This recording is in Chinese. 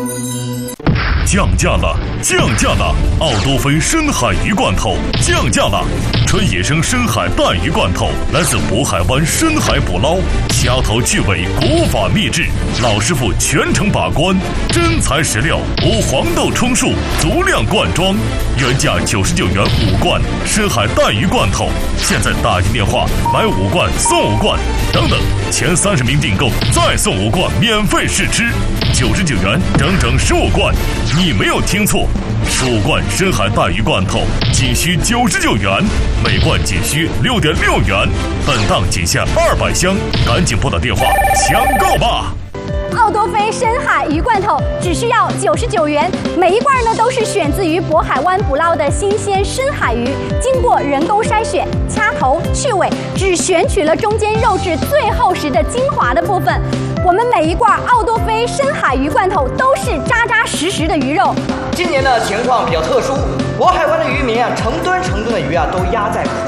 降价了，降价了！奥多菲深海鱼罐头降价了，纯野生深海带鱼罐头，来自渤海湾深海捕捞，掐头去尾，古法秘制，老师傅全程把关，真材实料，无黄豆充数，足量灌装，原价99元5罐深海带鱼罐头，现在打进电话买5罐送5罐，等等，前30名订购再送5罐免费试吃，99元整整15罐。你没有听错，15罐深海带鱼罐头仅需99元，每罐仅需6.6元，本档仅限200箱，赶紧拨打电话抢购吧！ 奥多菲深海鱼罐头只需要99元，每一罐呢都是选自于渤海湾捕捞的新鲜深海鱼，经过人工筛选、掐头去尾，只选取了中间肉质最厚实的精华的部分。我们每一罐奥多菲深海鱼罐头都是扎扎实实的鱼肉。 今年的情况比较特殊，渤海湾的渔民啊，成吨的鱼啊都压在